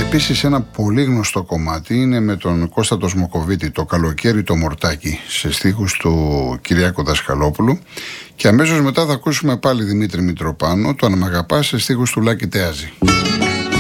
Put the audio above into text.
Επίσης ένα πολύ γνωστό κομμάτι είναι με τον Κώστα το Σμοκοβίτη, το καλοκαίρι το μορτάκι, σε στίχους του Κυριάκου Δασκαλόπουλου. Και αμέσως μετά θα ακούσουμε πάλι Δημήτρη Μητροπάνο, το Αν μ' αγαπάς, σε στίχους του Λάκη Τεάζη.